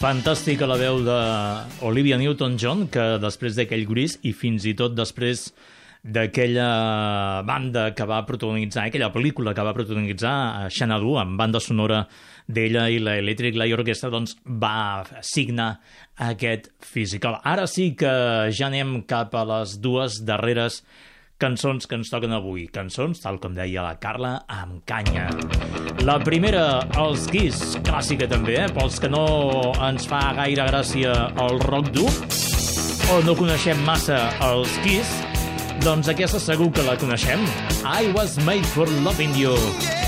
Fantàstica la veu d'Olivia Newton-John, que després d'aquell Grease i fins i tot després d'aquella banda que va protagonitzar, aquella pel·lícula que va protagonitzar Xanadu, amb banda sonora d'ella i la Electric Light Orchestra, doncs va signar aquest physical. Ara sí que ja anem cap a les dues darreres cançons que ens toquen avui. Cançons, tal com deia la Carla, amb canya. La primera, els Kiss, clàssica també, pels que no ens fa gaire gràcia el rock dur, o no coneixem massa els Kiss, doncs aquesta segur que la coneixem. I was made for loving you.